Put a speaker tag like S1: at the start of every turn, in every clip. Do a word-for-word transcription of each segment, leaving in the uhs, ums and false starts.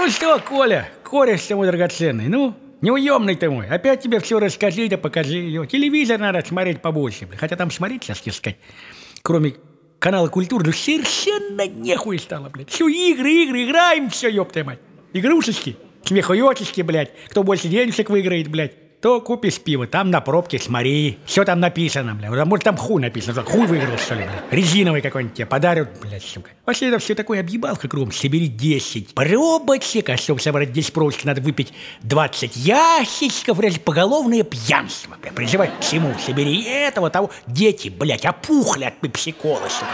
S1: Ну что, Коля, кореш ты мой драгоценный, ну, неуемный ты мой. Опять тебе все расскажи да покажи. Ее. Телевизор надо смотреть побольше. Бля. Хотя там смотреть, сейчас тебе сказать, кроме канала «Культура», ну совершенно нехуй стало, блядь. Все игры, игры, играем, все, ёпта мать. Игрушечки, смехуёчечки, блядь. Кто больше денежек выиграет, блядь, то купишь пиво, там на пробке смотри. Все там написано, блядь. А может там хуй написано, хуй выиграл, что ли, блядь. Резиновый какой-нибудь тебе подарят, блядь, сука. Вообще это все такое объебалка кругом. Собери десять пробочек, а чтобы собрать десять пробочек, надо выпить двадцать ящичков, блядь, поголовное пьянство, блядь. Призывай к чему? Собери этого, того. Дети, блядь, опухли от пепси-колы, сука.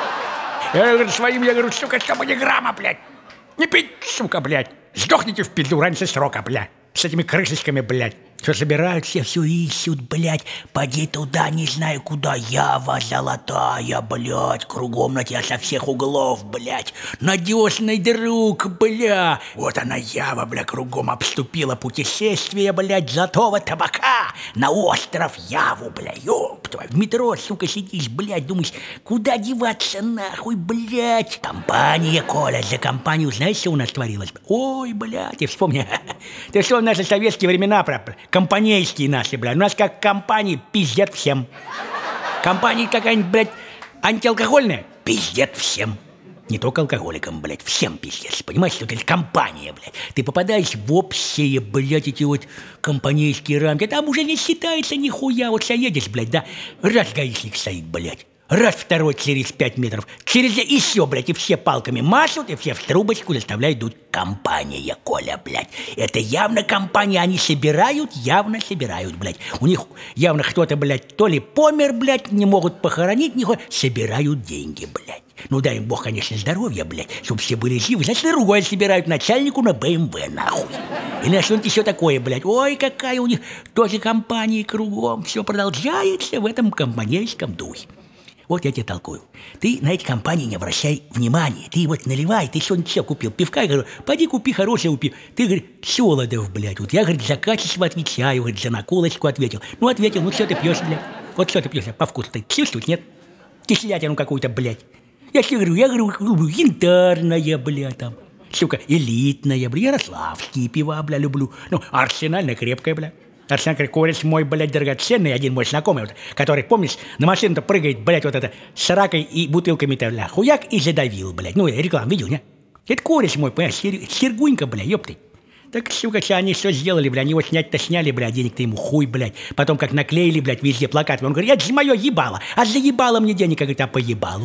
S1: Я говорю своим, я говорю, сука, чтобы ни грамма, блядь. Не пить, сука, блядь. Сдохните в пизду раньше срока, блядь. С этими крышечками, блядь. Все собирают, все все ищут, блядь. Поди туда, не знаю куда. Ява золотая, блядь. Кругом на тебя со всех углов, блядь. Надежный друг, бля. Вот она, Ява, бля, кругом обступила путешествие, блядь, золотого табака. На остров Яву, бля, ёб твою. В метро, сука, сидишь, блядь, думаешь, куда деваться нахуй, блядь. Компания, Коля, за компанию, знаешь, что у нас творилось? Ой, блядь, ты вспомни. Ты что, в наши советские времена, компанейские наши, блядь. У нас как компании пиздят всем. Компания какая-нибудь, блядь, антиалкогольная, пиздят всем. Не только алкоголикам, блядь, всем пиздец. Понимаешь, что это компания, блядь. Ты попадаешь в общие, блядь, эти вот компанейские рамки. Там уже не считается нихуя. Вот едешь, блядь, да, раз гаишник стоит, блядь. Раз, второй через пять метров. Через еще, блядь, и все палками машут, и все в трубочку заставляют дуть. Компания, Коля, блядь. Это явно компания. Они собирают, явно собирают, блядь. У них явно кто-то, блядь, то ли помер, блядь, не могут похоронить, нихуя. Собирают деньги, блядь. Ну, дай им бог, конечно, здоровья, блядь, чтобы все были живы. Значит, другое собирают начальнику на БМВ, нахуй. Или на что-нибудь еще такое, блядь. Ой, какая у них тоже компания кругом. Все продолжается в этом компанейском духе. Вот я тебе толкую. Ты на эти компании не обращай внимания. Ты вот наливай, ты сегодня все купил. Пивка, я говорю, пойди купи хорошее пиво. Ты, говорит, Солодов, блядь. Вот я, говорит, за качество отвечаю, говорит, за наколочку ответил. Ну, ответил, ну, что ты пьешь, блядь? Вот что ты пьешь, по вкусу ты чувствуешь, нет? Кислятину какую-то, блядь. Я тебе говорю, я говорю, янтарная, блядь, там. Сука, элитная, блядь, ярославские пива, блядь, люблю. Ну, арсенальная, крепкая, блядь. Арсен кореш мой, блядь, драгоценный, один мой знакомый, вот, который, помнишь, на машину-то прыгает, блядь, вот это, с ракой и бутылками-то, бля, хуяк и задавил, блядь. Ну, я рекламу видел, не? Это кореш мой, понимаешь, сер... Сергунька, бля, ёпты. Так, сука, что они все сделали, бля, они его снять-то сняли, бля, денег-то ему хуй, блядь. Потом как наклеили, блядь, везде плакаты. Он говорит, это же мое ебало, а за ебало мне денег, я говорит, а по ебалу.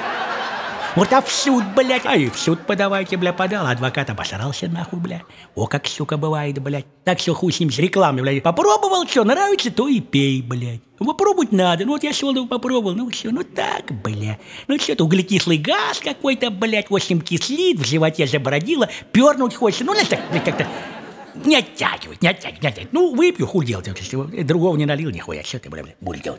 S1: Вот а в суд, блядь, а и в суд подавайте, бля, подал, адвокат обосрался нахуй, бля. О, как, сука, бывает, блядь. Так что хуй с ним, с рекламой, блядь. Попробовал, что, нравится, то и пей, блядь. Попробовать надо, ну вот я Солодов попробовал, ну все, ну так, бля. Ну что-то углекислый газ какой-то, блядь, в общем, кислит, в животе забородило, пернуть хочется, ну, знаешь, так, как-то не оттягивать, не оттягивать, не оттягивать. Ну, выпью, хуй делать, другого не налил, нихуя, что ты, бля, бля, будешь делать?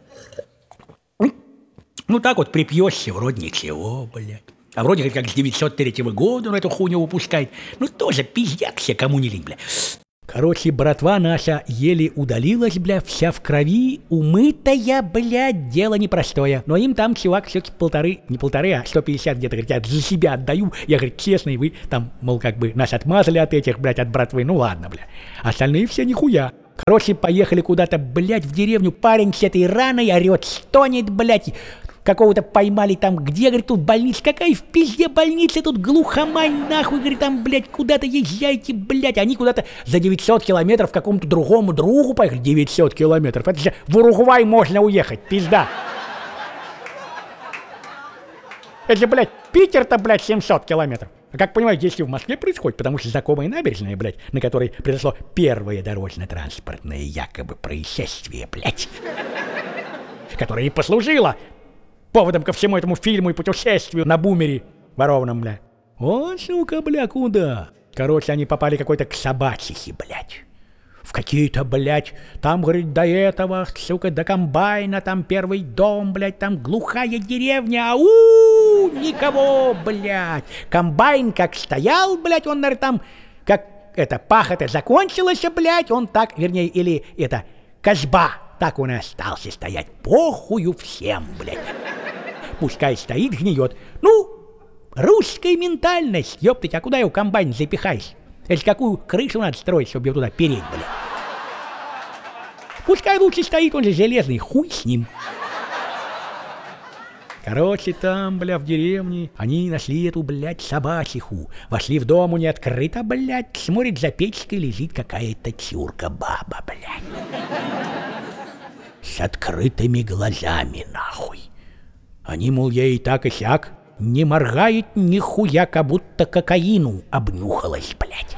S1: Ну так вот припьешься, вроде ничего, блядь. А вроде как с девятьсот третьего года он эту хуйню выпускает. Ну тоже пиздят все, кому не лень, бля. Короче, братва наша еле удалилась, бля, вся в крови, умытая, блядь, дело непростое. Но им там, чувак, все-таки полторы, не полторы, а сто пятьдесят где-то, говорит, я за себя отдаю. Я, говорит, честно, и вы там, мол, как бы нас отмазали от этих, блядь, от братвы. Ну ладно, бля. Остальные все нихуя. Короче, поехали куда-то, блядь, в деревню. Парень с этой раной орет, стонет, блядь. Какого-то поймали там, где, говорит, тут больница, какая в пизде больница, тут глухомань, нахуй, говорит, там, блядь, куда-то езжайте, блядь, они куда-то за девятьсот километров к какому-то другому другу поехали, девятьсот километров, это же в Уругвай можно уехать, пизда. Это же, блядь, Питер-то, блядь, семьсот километров. А как понимаете, если в Москве происходит, потому что знакомая набережная, блядь, на которой произошло первое дорожно-транспортное якобы происшествие, блядь, которое и послужило поводом ко всему этому фильму и путешествию на бумере ворованном, бля. О, сука, бля, куда? Короче, они попали какой-то к собачихе, блядь. В какие-то, блядь, там, говорит, до этого, сука, до комбайна, там первый дом, блядь, там глухая деревня, ау, никого, блядь. Комбайн как стоял, блядь, он, наверное, там, как, это, пахота закончилась, блядь, он так, вернее, или, это, козьба, так он и остался стоять. Похую всем, блядь. Пускай стоит, гниет. Ну, Русская ментальность, ёптать, а куда его комбайн запихаешь? Это какую крышу надо строить, чтобы его туда переть, блядь? Пускай лучше стоит, он же железный, хуй с ним. Короче, там, бля, в деревне, они нашли эту, блядь, собачиху. Вошли в дом, у нее открыто, блядь, смотрит, за печкой лежит какая-то чурка-баба, блядь. С открытыми глазами, нахуй. Они, мол, ей так и сяк, не моргает нихуя, как будто кокаину обнюхалась, блядь.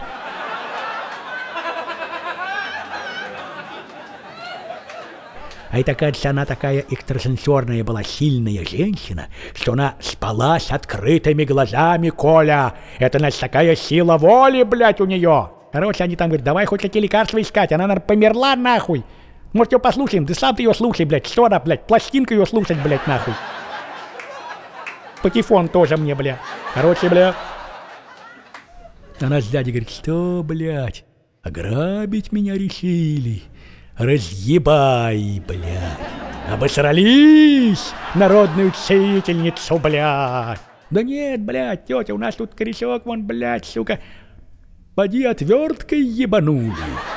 S1: А это, кажется, она такая экстрасенсорная была, сильная женщина, что она спала с открытыми глазами, Коля. Это, значит, такая сила воли, блядь, у нее. Короче, они там говорят, давай хоть эти лекарства искать, она, наверное, померла, нахуй. Может, ее послушаем? Ты сам ты ее слушай, блядь, что она, блядь, пластинка ее слушать, блядь, нахуй. Патефон тоже мне, блядь. Короче, блядь. Она с дядей говорит, что, блядь, ограбить меня решили? Разъебай, блядь. Обосрались народную целительницу, блядь. Да нет, блядь, тетя, у нас тут корешок, вон, блядь, сука. Поди отверткой ебанули.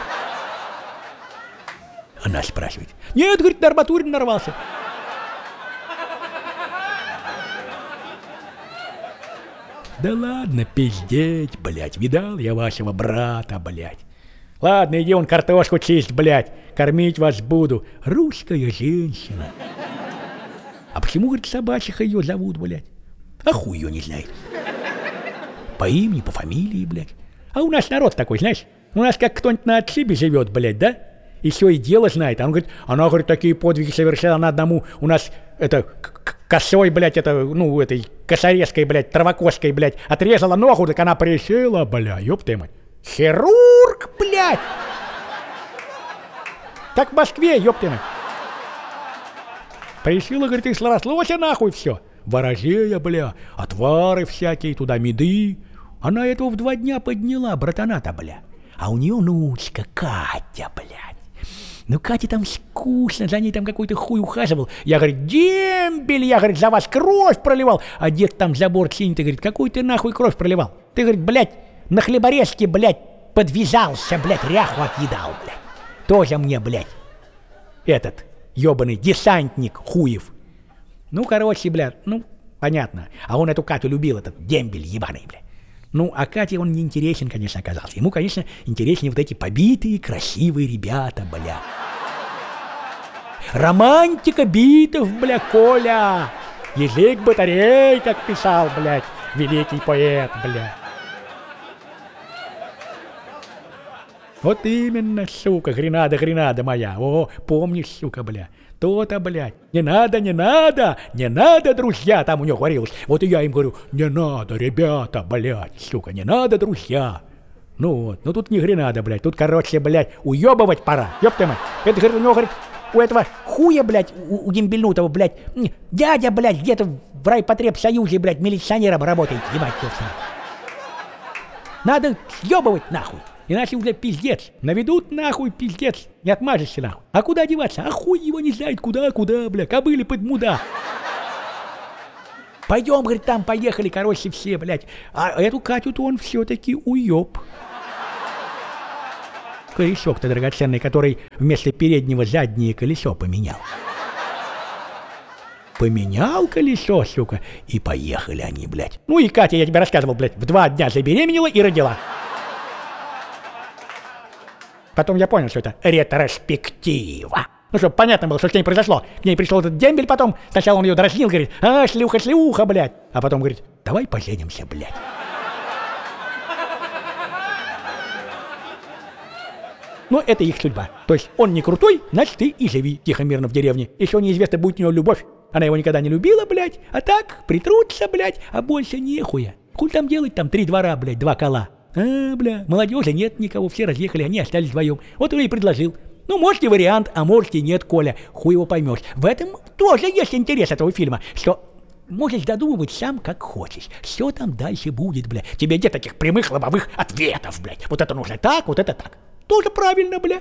S1: Она спрашивает. Нет, говорит, на арматуре нарвался. Да ладно, пиздеть, блядь, видал я вашего брата, блядь. Ладно, иди он картошку чисть, блядь, кормить вас буду. Русская женщина. А почему, говорит, собачиха ее зовут, блядь? А хуй ее не знает. По имени, по фамилии, блядь. А у нас народ такой, знаешь, у нас как кто-нибудь на отшибе живет, блядь, да? И все и дело знает. А он говорит, она, говорит, такие подвиги совершила, она одному у нас, это, косой, блядь, это, ну, этой косорезкой, блядь, травокоской, блядь, отрезала ногу, так она пришила, бля, ёб ты мать. Хирург, блядь! Как в Москве, ёб ты мать. Пришила, говорит, и срослось нахуй все. Ворожея, бля, отвары всякие, туда меды. Она этого в два дня подняла, братана-то, бля. А у нее внучка Катя, блядь. Ну, Кате там скучно, за ней там какой-то хуй ухаживал. Я, говорит, дембель, я, говорит, за вас кровь проливал. А дед там забор чинит и говорит, какой ты нахуй кровь проливал? Ты, говорит, блядь, на хлеборезке, блядь, подвязался, блядь, ряху отъедал, блядь. Тоже мне, блядь, этот ёбаный десантник хуев. Ну, короче, блядь, ну, понятно. А он эту Катю любил, этот дембель ебаный, блядь. Ну, а Кате он не интересен, конечно, оказался. Ему, конечно, интереснее вот эти побитые, красивые ребята, бля. Романтика битов, бля, Коля. Язык батарей, как писал, блядь, великий поэт, бля. Вот именно, сука, гренада, гренада моя. О, помнишь, сука, бля. То-то, блядь, не надо, не надо, не надо, друзья, там у него говорилось. Вот и я им говорю, не надо, ребята, блядь, сука, не надо, друзья. Ну вот, ну тут не гренада, блядь, тут, короче, блядь, уебывать пора, ёб ты мать. Это, говорит, у него, говорит, у этого хуя, блядь, у, у дембельнутого, блядь, дядя, блядь, где-то в райпотребсоюзе, блядь, милиционером работает, ебать, ёбся. Надо съебывать нахуй. Иначе уже пиздец. Наведут нахуй пиздец. Не отмажешься нахуй. А куда деваться? А хуй его не знает. Куда, куда, бля. Кобыли под муда. Пойдем, говорит, там поехали, короче, все, блядь. А эту Катю-то он все-таки уеб. Корешок-то драгоценный, который вместо переднего заднее колесо поменял. Поменял колесо, сука. И поехали они, блядь. Ну и Катя, я тебе рассказывал, блядь, в два дня забеременела и родила. Потом я понял, что это ретроспектива. Ну, чтобы понятно было, что с ней произошло. К ней пришел этот дембель потом. Сначала он ее дразнил, говорит, а, шлюха, шлюха, блядь. А потом говорит, давай поженимся, блядь. Но это их судьба. То есть он не крутой, значит ты и живи тихо-мирно в деревне. Еще неизвестно, будет у него любовь. Она его никогда не любила, блядь. А так, притрутся, блядь, а больше нехуя. Хуй там делать, там три двора, блядь, два кола. А, бля, молодежи нет никого, все разъехали, они остались вдвоем. Вот он и предложил. Ну, может и вариант, а может и нет, Коля. Хуй его поймешь. В этом тоже есть интерес этого фильма, что можешь додумывать сам, как хочешь. Все там дальше будет, бля. Тебе нет таких прямых лобовых ответов, блядь. Вот это нужно так, вот это так. Тоже правильно, бля.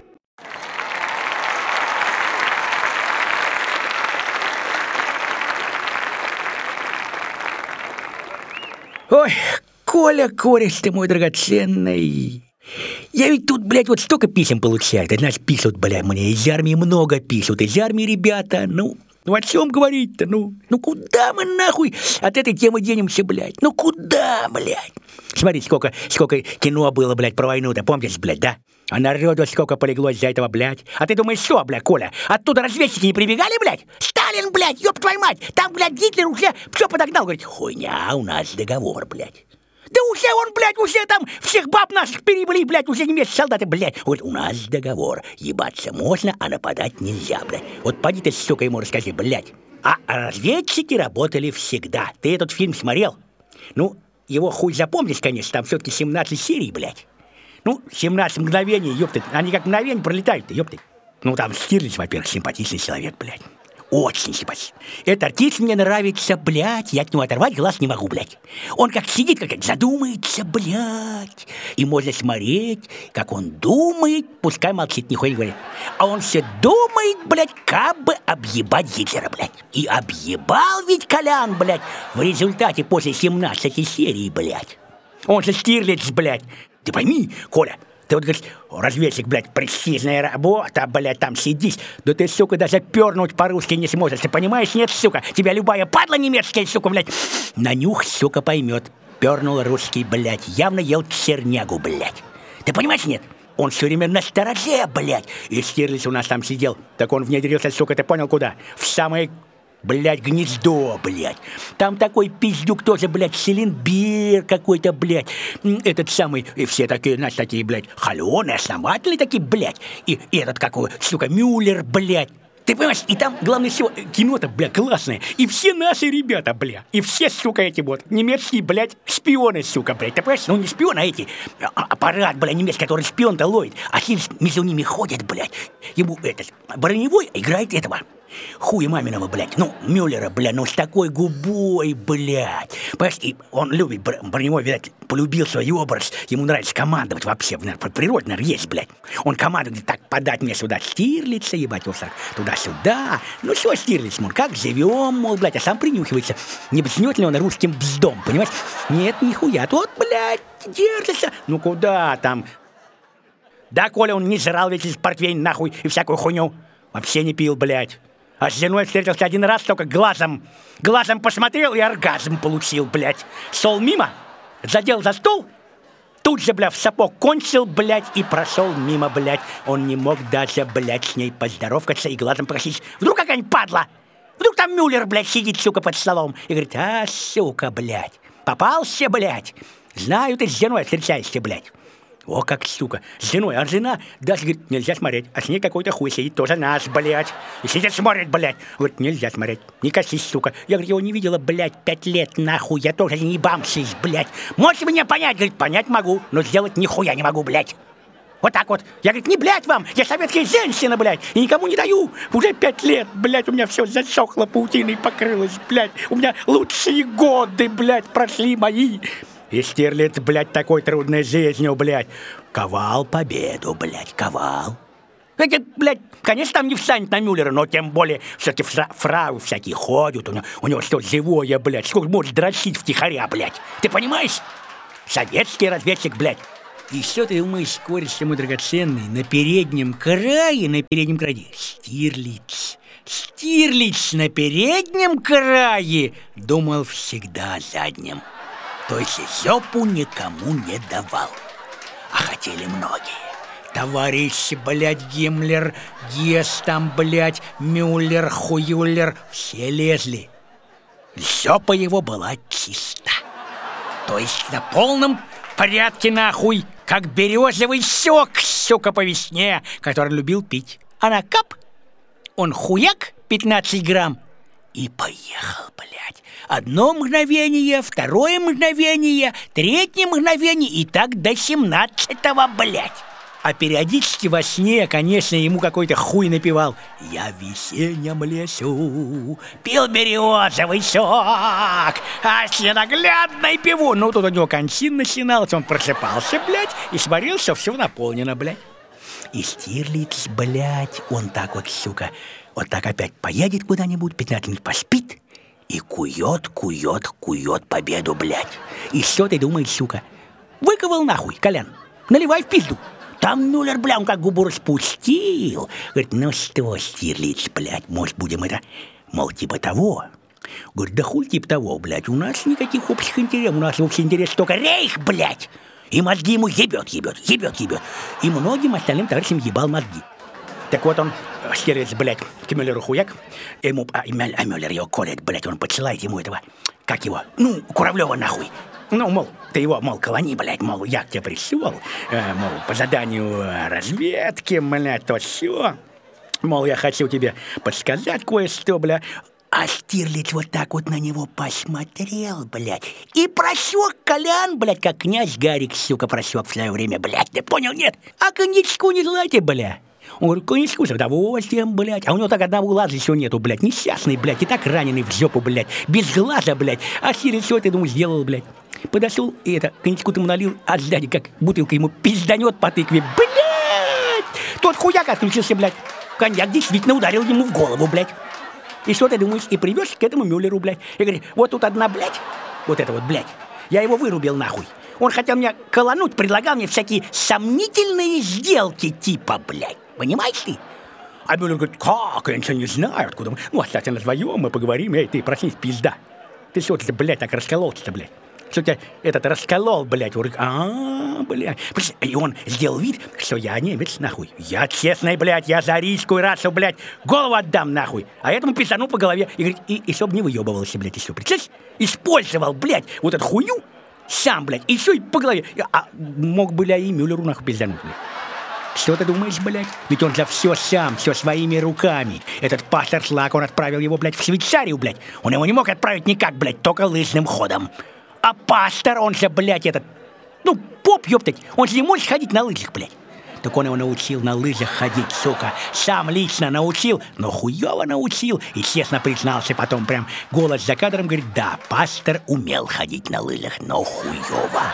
S1: Ой, Коля, кореш ты мой драгоценный. Я ведь тут, блядь, вот столько писем получаю. Ты знаешь, пишут, блядь, мне из армии много пишут. Из армии ребята, ну... Ну, о чем говорить-то, ну? Ну, куда мы, нахуй, от этой темы денемся, блядь? Ну, куда, блядь? Смотри, сколько, сколько кино было, блядь, про войну-то, помнишь, блядь, да? А народу сколько полегло из-за этого, блядь? А ты думаешь, что, блядь, Коля? Оттуда разведчики не прибегали, блядь? Сталин, блядь, ёб твою мать! Там, блядь, Гитлер уже все подогнал. Говорит, хуйня, у нас договор, блядь. Да уже он, блядь, уже там всех баб наших перебили, блядь, уже немецкие солдаты, блядь. Вот у нас договор. Ебаться можно, а нападать нельзя, блядь. Вот поди ты, сука, ему расскажи, блядь. А разведчики работали всегда. Ты этот фильм смотрел? Ну, его хуй запомнишь, конечно, там все-таки семнадцать серий, блядь. Ну, семнадцать мгновений, ёпты, они как мгновение пролетают-то, ёпты. Ну, там Штирлиц, во-первых, симпатичный человек, блядь. Очень симпатичный. Этот артист мне нравится, блядь. Я от него оторвать глаз не могу, блядь. Он как сидит, как задумается, блядь. И можно смотреть, как он думает, пускай молчит, нихуя не говорит. А он все думает, блядь, как бы объебать Гитлера, блядь. И объебал ведь Колян, блядь, в результате после семнадцатой серии, блядь. Он же Штирлиц, блядь. Ты пойми, Коля, ты вот говоришь, разведчик, блядь, престижная работа, блядь, там сидишь. Да ты, сука, даже пернуть по-русски не сможешь. Ты понимаешь? Нет, сука. Тебя любая падла немецкая, сука, блядь, на нюх, сука, поймет. Пернул русский, блядь, явно ел чернягу, блядь. Ты понимаешь, нет? Он все время на стороже, блядь. И Штирлиц у нас там сидел. Так он внедрился, сука, ты понял, куда? В самое... Блядь, гнездо, блядь. Там такой пиздюк тоже, блядь, Селенбер какой-то, блядь. Этот самый, и все такие, знаешь, такие, блядь, холеные, основательные такие, блядь. И, и этот какой, сука, Мюллер, блядь. Ты понимаешь, и там, главное всего, кино-то, бля, классное. И все наши ребята, бля. И все, сука, эти вот немецкие, блядь, шпионы, сука, блядь. Ты понимаешь? Ну, не шпионы, а эти. А, аппарат, бля, немецкий, который шпион-то ловит. А Хильс между ними ходит, блядь. Ему этот броневой играет этого. Хуя маминого, блядь. Ну, Мюллера, бля, ну с такой губой, блядь. Понимаешь, и он любит, броневой, видать, полюбил свой образ. Ему нравится командовать вообще. По природе, наверное, есть, блядь. Он командует, так, подать мне сюда Штирлица, ебать, вот так, туда-сюда. Ну, что Штирлиц, мол, как живем, мол, блядь, а сам принюхивается. Не бзнет ли он русским бздом, понимаешь? Нет, нихуя. Тот, блядь, держится. Ну, куда там? Да, Коля, он не жрал весь портвейн, нахуй, и всякую хуйню. Вообще не пил, блядь. А с женой встретился один раз, только глазом. Глазом посмотрел и оргазм получил, блядь. Шел мимо, задел за стол, тут же, блядь, в сапог кончил, блядь, и прошел мимо, блядь. Он не мог даже, блядь, с ней поздоровкаться и глазом просить. Вдруг какая-нибудь падла? Вдруг там Мюллер, блядь, сидит, сука, под столом. И говорит, а, сука, блядь, попался, блядь. Знаю, ты с женой встречаешься, блядь. О, как, сука, с женой, а жена даже, говорит, нельзя смотреть, а с ней какой-то хуй сидит, тоже наш, блядь. И сидит, смотрит, блядь. Говорит, нельзя смотреть, не косись, сука. Я, говорит, его не видела, блядь, пять лет, нахуй, я тоже не бамсись, блядь. Можете меня понять? Говорит, понять могу, но сделать нихуя не могу, блядь. Вот так вот. Я, говорит, не блядь вам, я советская женщина, блядь, и никому не даю. Уже пять лет, блядь, у меня все засохло, паутиной покрылось, блядь. У меня лучшие годы, блядь, прошли мои. И Штирлиц, блядь, такой трудной жизнью, блядь, ковал победу, блядь, ковал. Эти, блядь, конечно, там не встанет на Мюллера, но тем более все-таки фра фрау всякие ходят, у него, у него что, живое, блядь, сколько может дрочить втихаря, блядь. Ты понимаешь? Советский разведчик, блядь. И что ты думаешь, кореш мой драгоценный, на переднем крае, на переднем крае, Штирлиц. Штирлиц на переднем крае думал всегда о заднем. То есть жопу никому не давал. А хотели многие. Товарищи, блядь, Гиммлер, Гесс там, блядь, Мюллер, Хуюллер, все лезли. Жопа его была чиста. То есть на полном порядке, нахуй, как березовый сок, сука, по весне, который любил пить. Она кап, он хуяк, пятнадцать грамм, и поехал, блядь. Одно мгновение, второе мгновение, третье мгновение, и так до семнадцатого, блядь. А периодически во сне, конечно, ему какой-то хуй напевал. Я в весеннем лесу пил березовый сок, а с ненаглядной пиву. Ну, тут у него кончин начиналась, он просыпался, блядь, и смотрел, что все наполнено, блядь. И Штирлиц, блядь, он так вот, сука, вот так опять поедет куда-нибудь, пятнадцать минут поспит,
S2: и кует, кует, кует победу, блядь. И что ты думаешь, сука? Выковал нахуй, Колян, наливай в пизду. Там Мюллер, бля, он как губу распустил. Говорит, ну что, Штирлиц, блядь, может, будем это, мол, типа того. Говорит, да хуй типа того, блядь, у нас никаких общих интересов, у нас общий интерес только рейх, блядь. И мозги ему ебет, ебет, ебет, ебет. И многим остальным товарищам ебал мозги. Так вот он, Штирлиц, блядь, к Мюллеру хуяк, ему, а, а Мюллер его колет, блядь, он подсылает ему этого, как его, ну, Куравлева нахуй. Ну, мол, ты его, мол, колони, блядь, мол, я к тебе пришел, э, мол, по заданию разведки, блядь, то все. Мол, я хочу тебе подсказать кое-что, бля. А Штирлиц вот так вот на него посмотрел, блядь, и просек Колян, блядь, как князь Гарик, сука, просек в свое время, блядь, ты понял, нет? А коньячку не желаете, бля? Он говорит, коньячку с удовольствием, блядь. А у него так одного глаза еще нету, блядь, несчастный, блядь, и так раненый в жопу, блядь, без глаза, блядь. А Штирлиц, что ты, думаешь, сделал, блядь? Подошел и это, коньячку-то ему налил, а сзади как бутылка ему пизданет по тыкве, блядь! Тот хуяк отключился, блядь. Коньяк действительно ударил ему в голову, блядь. И что ты думаешь, и привез к этому Мюллеру, блядь. И говорит, вот тут одна, блядь, вот это вот, блядь, я его вырубил нахуй. Он хотел меня колонуть, предлагал мне всякие сомнительные сделки типа, блядь. Понимаешь ты? А Мюллер говорит, как, я ничего не знаю, откуда мы. Ну, оставься нас вдвоем, мы поговорим. Эй, ты, проснись, пизда. Ты что ты, блядь, так раскололся-то, блядь? Что тебя этот расколол, блядь, урык. А, блядь. И он сделал вид, что я немец, нахуй. Я честный, блядь, я за арийскую расу, блядь, голову отдам, нахуй. А этому пиздану по голове. И говорит, и, и чтоб не выебывался, блядь, еще. Представляешь? Использовал, блядь, вот эту хуйню сам, блядь, и еще и по голове. А мог, блядь, и Мюллеру, нахуй, пиздануть, блядь. Что ты думаешь, блядь? Ведь он за все сам, все своими руками. Этот пастор Шлак, он отправил его, блядь, в Швейцарию, блядь. Он его не мог отправить никак, блядь, только лыжным ходом. А пастор, он же, блядь, этот, ну, поп, ёптать, он же не может ходить на лыжах, блядь. Так он его научил на лыжах ходить, сука. Сам лично научил, но хуёво научил. И честно признался потом, прям голос за кадром, говорит, да, пастор умел ходить на лыжах, но хуёво.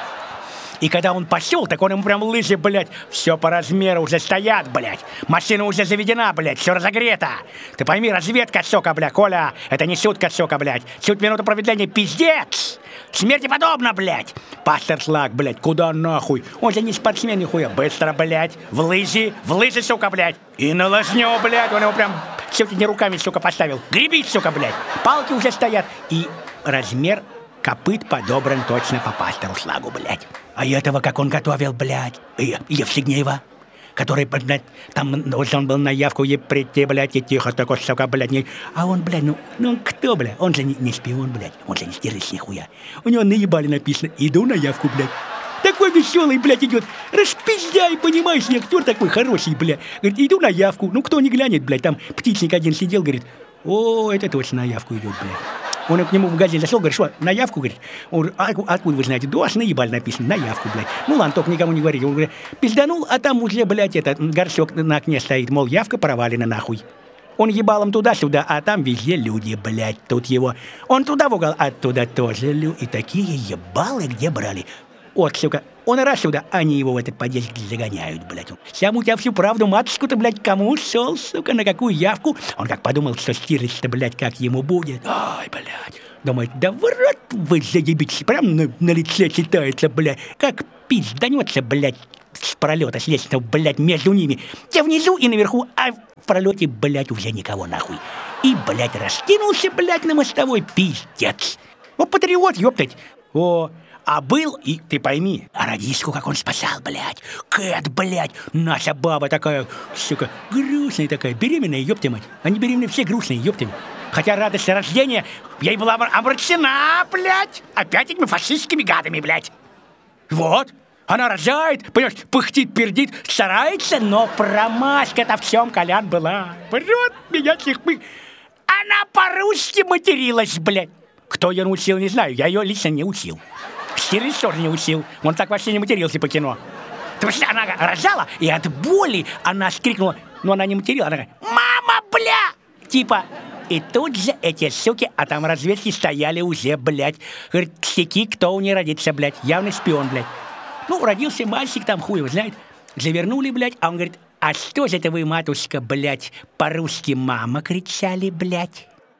S2: И когда он пошел, так он ему прям лыжи, блядь, все по размеру уже стоят, блядь. Машина уже заведена, блядь, все разогрето. Ты пойми, разведка, сука, блядь, Коля, это не шутка, сука, блядь. Чуть минуту промедления, пиздец. Смерти подобно, блядь. Пастор Шлак, блядь, куда нахуй? Он же не спортсмен, нихуя. Быстро, блядь, в лыжи, в лыжи, сука, блядь. И на лыжню, блядь, он его прям чуть не руками, сука, поставил. Гребить, сука, блядь. Палки уже стоят. И размер копыт подобран точно по пастору Шлагу, блядь. А этого, как он готовил, блядь, Евстигнеева, который, блядь, там должен был на явку ей прийти, блядь, и тихо такой, сука, блядь, не... А он, блядь, ну, ну кто, блядь? Он же не, не шпион, блядь, он же не Штирлиц нихуя. У него наебали написано, иду на явку, блядь. Такой веселый, блядь, идет, распиздяй, понимаешь, актер такой хороший, блядь. Говорит, иду на явку, ну кто не глянет, блядь, там птичник один сидел, говорит, о, это точно на явку идет, блядь. Он к нему в магазин зашел, говорит, что, на явку, говорит? Он говорит, а откуда вы знаете? Да, аж наебали написано, на явку, блядь. Ну ладно, только никому не говорите. Он говорит, пизданул, а там уже, блядь, этот горшок на окне стоит, мол, явка провалена нахуй. Он ебалом туда-сюда, а там везде люди, блядь, тут его. Он туда в угол, оттуда тоже люди. И такие ебалы где брали? Вот, сука, он раз сюда, они его в этот подъезд загоняют, блядь. Сам у тебя всю правду, матушку-то, блядь, кому шел, сука, на какую явку? Он как подумал, что Штирлиц-то, блядь, как ему будет. Ай, блядь. Думает, да в рот вы заебитесь, прям на, на лице читается, блядь. Как пизданется, блядь, с пролета, с лестницы, блядь, между ними. Те внизу и наверху, а в пролете, блядь, уже никого нахуй. И, блядь, раскинулся, блядь, на мостовой, пиздец. Ну, патриот, ёптать. О, а был, и ты пойми, а радистку как он спасал, блядь. Кэт, блядь, наша баба такая, сука, грустная такая, беременная, ёпта мать. Они беременные все грустные, ёпта мать. Хотя радость рождения ей была омрачена, блядь, опять этими фашистскими гадами, блядь. Вот, она рожает, понимаешь, пыхтит, пердит, старается, но промашка-то в всем, Колян, была. Врет меня всех мы. Она по-русски материлась, блядь. Кто ее научил, не знаю, я ее лично не учил. Штирлиц тоже не учил, он так вообще не матерился по кино. Потому что она рожала, и от боли она скрикнула, но она не материла, она говорит, мама, бля! Типа, и тут же эти суки, а там разведки стояли уже, блядь. Говорит, ксяки, кто у нее родится, блядь, явный шпион, блядь. Ну, родился мальчик, там хуй его знает. Завернули, блядь, а он говорит, а что же это вы, матушка, блядь, по-русски мама кричали, блядь?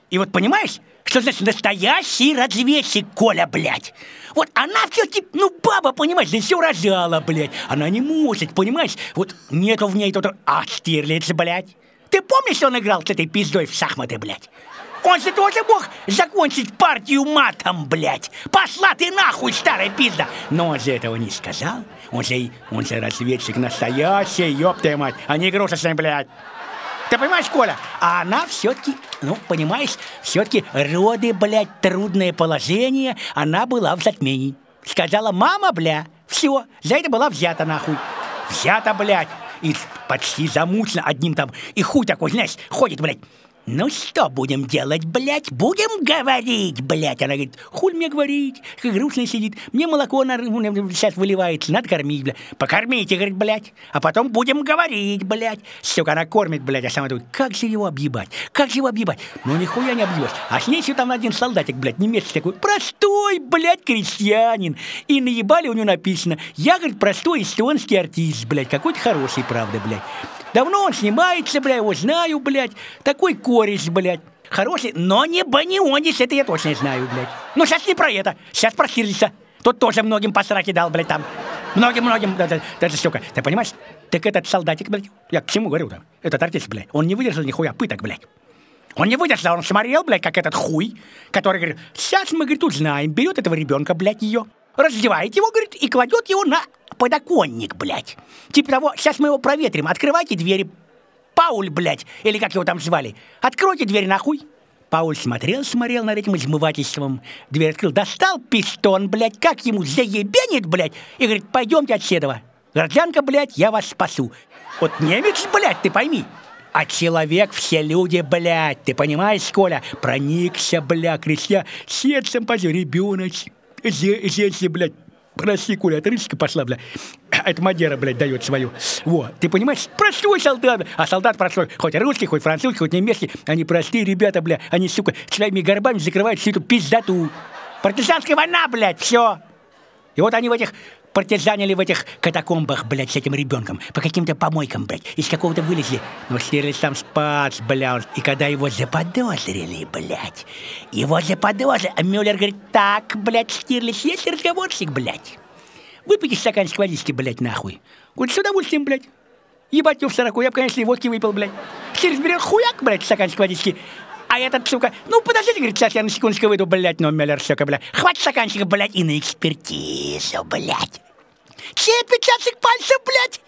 S2: И вот понимаешь, что значит настоящий разведчик, Коля, блядь? Вот она все-таки, ну, баба, понимаешь, да все рожала, блядь. Она не может, понимаешь? Вот нету в ней тут... А, Штирлиц, блядь. Ты помнишь, что он играл с этой пиздой в шахматы, блядь? Он же тоже мог закончить партию матом, блядь. Пошла ты нахуй, старая пизда. Но он же этого не сказал. Он же, он же разведчик настоящий, ёб твою мать, а не игрушечный, блядь. Ты понимаешь, Коля? А она все-таки, ну, понимаешь, все-таки роды, блядь, трудное положение, она была в затмении. Сказала: мама, бля, все, за это была взята, нахуй. Взята, блядь. И почти замучена одним там. И хуй такой, знаешь, ходит, блядь. Ну что будем делать, блядь? Будем говорить, блядь. Она говорит: хуй мне говорить, как грустно сидит. Мне молоко на, сейчас выливается, надо кормить, блядь. Покормите, говорит, блядь. А потом будем говорить, блядь. Сука, она кормит, блядь, а сама думает: как же его объебать? Как же его объебать? Ну нихуя не объебать. А с ней еще там один солдатик, блядь, немецкий такой, простой, блядь, крестьянин. И наебали у него написано: я, говорит, простой эстонский артист, блядь. Какой-то хороший, правда, блядь. Давно он снимается, бля, его знаю, блядь. Такой кореш, блядь. Хороший, но не банионис, это я точно знаю, блядь. Но сейчас не про это, сейчас про Штирлица. Тот тоже многим по сраке дал, блядь, там. Многим-многим, даже, даже, сука, ты понимаешь? Так этот солдатик, блядь, я к чему говорю там? Этот артист, блядь, он не выдержал нихуя пыток, блядь. Он не выдержал, он смотрел, блядь, как этот хуй, который говорит: сейчас мы, говорит, узнаем, берет этого ребенка, блядь, ее, раздевает его, говорит, и кладет его на подоконник, блядь. Типа того: сейчас мы его проветрим, открывайте двери. Пауль, блядь, или как его там звали, откройте дверь, нахуй. Пауль смотрел, смотрел над этим измывательством. Дверь открыл, достал пистон, блядь, как ему заебенит, блядь, и говорит: пойдемте отседова. Гражданка, блядь, я вас спасу. Вот немец, блядь, ты пойми. А человек все люди, блядь, ты понимаешь, Коля? Проникся, бля, крестья, сердцем позор, ребенок, женщина, блядь. Прости, Коля, это рычка пошла, бля. Это Мадера, блядь, дает свою. Вот, ты понимаешь, простой солдат. А солдат простой, хоть русский, хоть французский, хоть немецкий. Они простые ребята, бля. Они, сука, своими горбами закрывают всю эту пиздату. Партизанская война, блядь, все. И вот они в этих партизанили в этих катакомбах, блядь, с этим ребенком. По каким-то помойкам, блядь. Из какого-то вылезли. Но Штирлиц там спас, бля. И когда его заподозрили, блядь. Его заподозрили. А Мюллер говорит: так, блядь, Штирлиц, есть разговорчик, блядь. Выпейте стаканчик водички, блядь, нахуй. Говорит: с удовольствием, блядь. Ебать его в сороку, я бы, конечно, и водки выпил, блядь. Штирлиц берет хуяк, блядь, стаканчик водички. А этот, сука: ну, подождите, говорит, сейчас я на секундочку выйду, блядь, но Мюллер, сука, блядь. Хватит стаканчика, блядь, и на экспертизу, блядь. Чей отпечаток пальцев, блядь?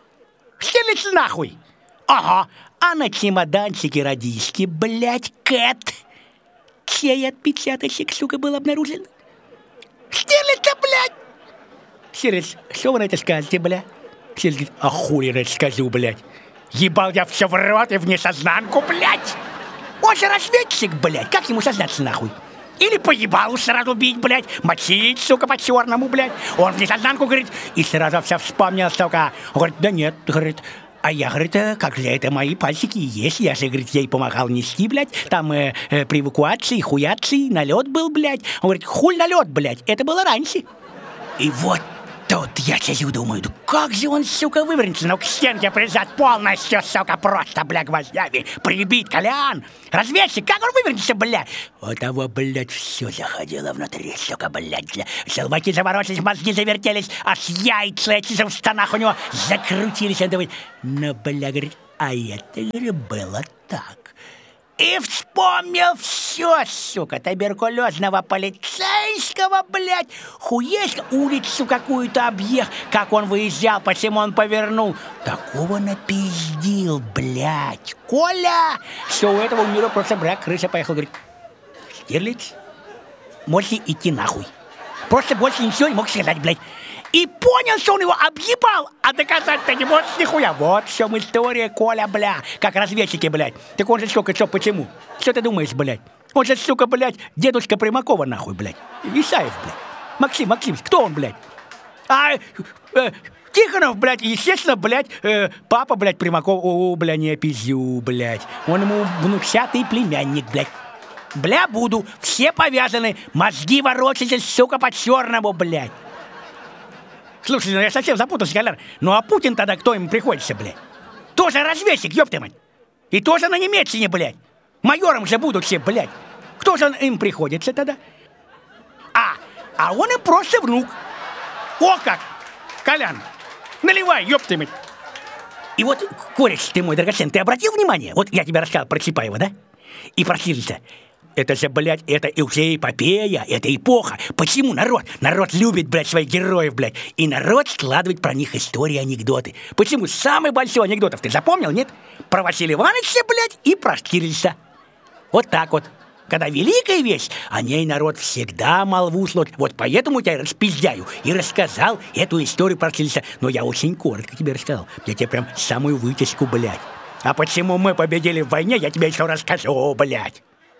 S2: Штирлиц нахуй. Ага. А на чемоданчике радистки, блядь, Кэт. Чей отпечаточек, сука, был обнаружен? Штирлица, блядь. Штирлиц, что вы на это скажете, блядь? Штирлиц: а хуй я скажу, блядь. Ебал я все в рот и в несознанку, блядь. Он же разведчик, блядь. Как ему сознаться, нахуй? Или поебалу сразу бить, блядь, мочить, сука, по-черному, блядь. Он в несознанку, говорит, и сразу все вспомнил, сука. Он говорит: да нет, говорит, а я, говорит, как же это мои пальчики и есть. Я же, говорит, ей помогал нести, блядь, там э, э, при эвакуации, хуяции, налет был, блядь. Он говорит: хуй налет, блядь, это было раньше. И вот тут я сижу, думаю: да как же он, сука, вывернется? Ну, к стенке прижать полностью, сука, просто, бля, гвоздями прибить, Колян. Разведчик, как он вывернется, бля? У того, блядь, все заходило внутри, сука, блядь. Желваки заворочились, мозги завертелись, аж яйца эти в штанах у него закрутились. Он думает: ну, бля, говорит, а это, говорит, было так. И вспомнил все, сука, туберкулезного полицейского, блядь, хуеська, улицу какую-то объехал, как он выезжал, почему он повернул. Такого напиздил, блядь, Коля, что у этого у мира просто, брак, крыша поехал, говорит: Штирлиц, можете идти нахуй. Просто больше ничего не мог сказать, блядь. И понял, что он его объебал, а доказать-то не может нихуя. Вот в чем история, Коля, бля. Как разведчики, блядь. Так он же, сука, что, почему? Что ты думаешь, блядь? Он же, сука, блядь, дедушка Примакова, нахуй, блядь. Исаев, блядь. Максим, Максим, кто он, блядь? А, э, Тихонов, блядь, естественно, блядь, э, папа, блядь, Примаков. О, бля, не пизю, блядь. Он ему внучатый племянник, блядь. Бля, буду. Все повязаны. Мозги ворочаются, сука, по-черному, блядь. Слушай, ну я совсем запутался, Колян. Ну а Путин тогда кто ему приходится, блядь? Тоже разведчик, ёб ты мать. И тоже на немецкине, блядь. Майором же будут все, блядь. Кто же он им приходится тогда? А, а он им просто внук.
S1: О как! Колян, наливай, ёб ты мать!
S2: И вот, кореш ты мой драгоценный, ты обратил внимание? Вот я тебе рассказал про Чапаева, да? И про Штирлица. Это же, блядь, это уже эпопея, это эпоха. Почему народ? Народ любит, блядь, своих героев, блядь. И народ складывает про них истории, анекдоты. Почему? Самый большой анекдотов ты запомнил, нет? Про Василия Ивановича, блядь, и про Штирлица. Вот так вот. Когда великая вещь, о ней народ всегда молву слот. Вот поэтому я распиздяю и рассказал эту историю про Штирлица. Но я очень коротко тебе рассказал. Я тебе прям самую вытяжку, блядь. А почему мы победили в войне, я тебе еще расскажу, блядь.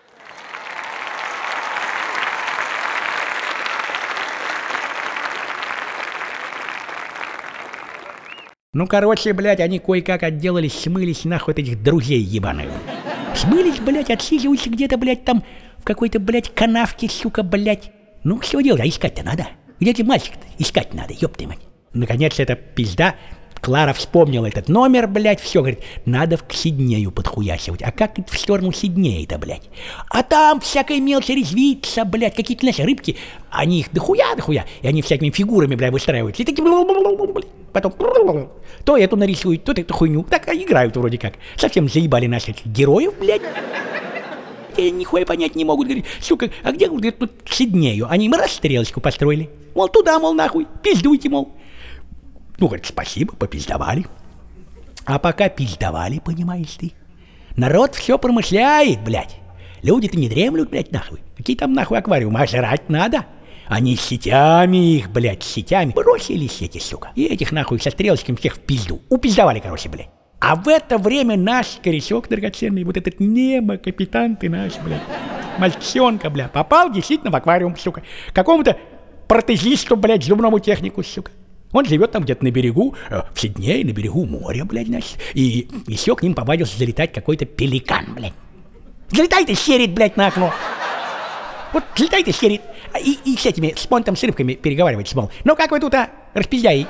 S1: Ну, короче, блядь, они кое-как отделались, смылись нахуй от этих друзей ебаных. Смылись, блядь, отсиживаются где-то, блядь, там в какой-то, блядь, канавке, сука, блядь. Ну, что делать, а искать-то надо. Где ты мальчик-то? Искать надо, ёб ты мать. Наконец, эта пизда, Клара вспомнила этот номер, блядь, все, говорит, надо к Сиднею подхуясивать. А как в сторону Сиднея-то, блядь? А там всякая мелочь резвится, блядь, какие-то наши рыбки, они их дохуя, дохуя, и они всякими фигурами, блядь, выстраиваются. И такие, блядь, потом то эту нарисуют, то эту хуйню. Так играют вроде как. Совсем заебали наших героев, блядь. И нихуя понять не могут, говорит, сука, а где, говорит, тут к Сиднею? Они им раз стрелочку построили. Мол, туда, мол, нахуй, пиздуйте, мол. Ну, говорит, спасибо, попиздовали. А пока пиздовали, понимаешь ты, народ все промышляет, блядь. Люди-то не дремлют, блядь, нахуй. Какие там нахуй аквариумы, а жрать надо. Они сетями их, блядь, сетями бросили сети, сука. И этих нахуй со стрелочками всех в пизду. Упиздовали, короче, блядь. А в это время наш корешок драгоценный, вот этот Немо, капитан ты наш, блядь, мальчонка, блядь, попал действительно в аквариум, сука. Какому-то протезисту, блядь, зубному технику, сука. Он живет там где-то на берегу, э, в Сиднее, на берегу моря, блядь, значит. И еще к ним повадился залетать какой-то пеликан, блядь. Залетает и серит, блядь, на окно. Вот залетает и серит. И, и с этими, с понтом, с рыбками переговаривать, мол. Ну как вы тут, а, распиздяи?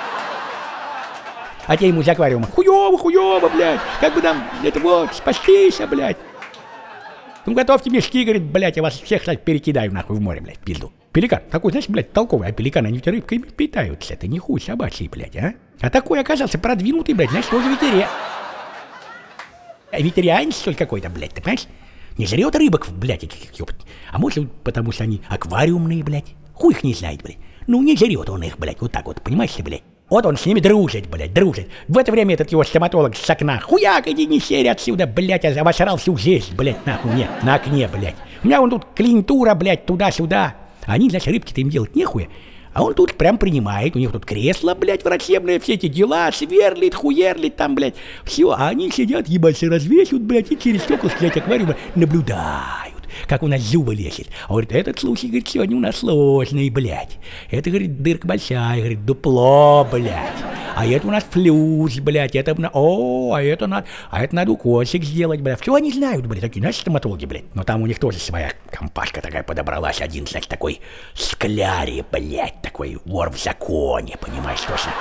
S1: А те ему из аквариума. Хуёво, хуёво, блядь. Как бы нам, это вот, спастись, блядь. Ну готовьте мешки, говорит, блядь, я вас всех, кстати, перекидаю нахуй в море, блядь, пизду. Пеликан, такой, знаешь, блядь, толковый, а пеликаны, они рыбками питаются, это не хуй собачий, блядь, а? А такой оказался продвинутый, блядь, знаешь, тоже ветеря... Ветерианец, что ли, какой-то, блядь, ты понимаешь? Не жрет рыбок, блядь, ёпт. А может, потому что они аквариумные, блядь. Хуй их не знает, блядь. Ну, не жрет он их, блядь, вот так вот, понимаешь, блядь? Вот он с ними дружит, блядь, дружит. В это время этот его стоматолог с окна. Хуяк, иди не серь отсюда, блядь, я обосрал всю жизнь, блядь, нахуй мне, на окне, блядь. У меня вон тут клиентура, блядь, туда-сюда. Они, значит, рыбки-то им делать нехуя. А он тут прям принимает, у них тут кресло, блядь, врачебное, все эти дела, сверлит, хуерлит там, блядь. Все, а они сидят, ебаться развесят, блядь, и через стекла, блядь, аквариума наблюдают, как у нас зубы лезет. А говорит, этот случай, говорит, сегодня у нас сложный, блядь. Это, говорит, дырка большая, говорит, дупло, блядь. А это у нас флюс, блядь, это, о, а это надо, а это надо укосик сделать, блядь. Все они знают, блядь, такие, знаешь, стоматологи, блядь. Но там у них тоже своя компашка такая подобралась, один, значит, такой скляри, блядь, такой вор в законе, понимаешь, точно.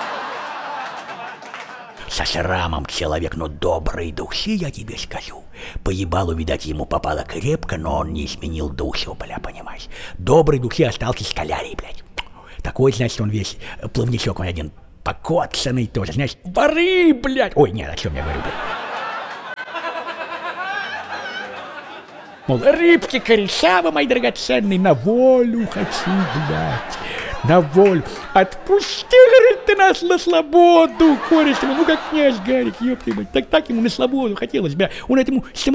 S1: Со шрамом человек, но доброй души, я тебе скажу. Поебалу, видать, ему попало крепко, но он не изменил душу, бля, понимаешь. Доброй души остался скалярий, блядь. Такой, значит, он весь плавничок, он один покоцанный тоже, знаешь, воры, блядь. Ой, нет, о чем я говорю, блядь. Мол, рыбки корешавы, мои драгоценные, на волю хочу, блядь. На волю. Отпусти, говорит, ты нас на свободу, кореш, ну как князь Гарик, ёпты, блядь. Так так ему на свободу хотелось, бля. Он этому